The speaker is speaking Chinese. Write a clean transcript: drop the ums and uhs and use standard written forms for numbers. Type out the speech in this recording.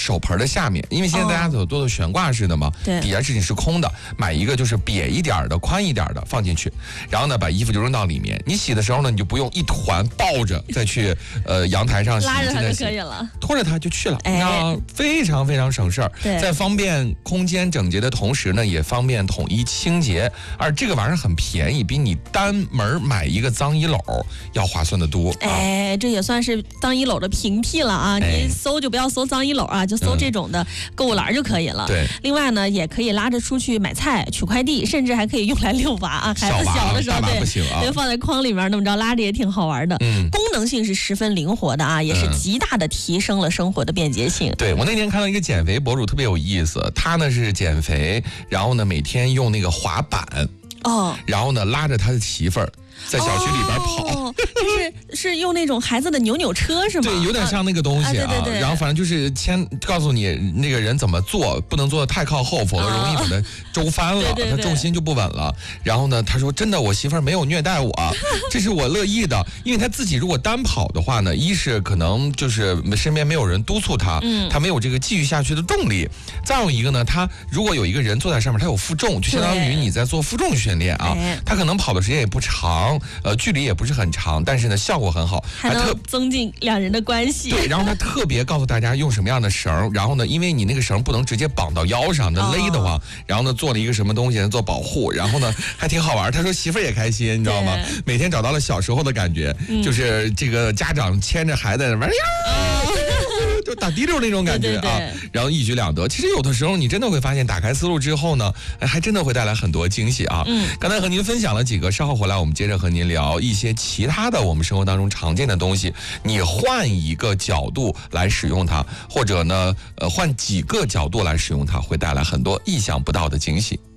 手盆的下面，因为现在大家都是悬挂式的嘛，底下是空的，买一个就是瘪一点的、宽一点的放进去，然后呢把衣服就扔到里面。你洗的时候呢，你就不用一团抱着再去阳台上洗， 拉着它就可以了， 拖着它就去了，那非常非常省事儿，在方便空间整洁的同时呢，也方便统一清洁，而这个玩意儿很便宜，比你单门买一个脏衣篓要划算的多。 这也算是脏衣篓的平替了啊！你搜就不要搜脏衣篓啊，就搜这种的购物篮就可以了。 对， 另外呢，也可以拉着出去买菜、取快递，甚至还可以用来遛娃啊。孩子小的时候，对，放在筐里面，那么着拉着也挺好玩的。功能性是十分灵活的啊，也是极大的提升了生活的便捷性。 对，我那天看到一个减肥博主特别有意思，他呢是减肥，然后呢每天用那个滑板，然后呢拉着他的媳妇儿在小区里边跑， 是用那种孩子的扭扭车是吗？ 对，有点像那个东西啊。 对。 然后反正就是告诉你那个人怎么做，不能做得太靠后，否则容易把它周翻了，他重心就不稳了。然后呢，他说真的，我媳妇儿没有虐待我，这是我乐意的，因为他自己如果单跑的话呢，一是可能就是身边没有人督促他，他没有这个继续下去的动力。再有一个呢，他如果有一个人坐在上面，他有负重，就相当于你在做负重训练啊。他可能跑的时间也不长。距离也不是很长，但是呢效果很好， 还能增进两人的关系。 对，然后他特别告诉大家用什么样的绳，然后呢，因为你那个绳不能直接绑到腰上，那勒得慌，然后呢做了一个什么东西做保护，然后呢还挺好玩。他说媳妇儿也开心，你知道吗？每天找到了小时候的感觉，就是这个家长牵着孩子玩就打滴溜那种感觉啊，然后一举两得。其实有的时候你真的会发现，打开思路之后呢，还真的会带来很多惊喜啊。刚才和您分享了几个，稍后回来我们接着和您聊一些其他的我们生活当中常见的东西，你换一个角度来使用它，或者呢换几个角度来使用它，会带来很多意想不到的惊喜。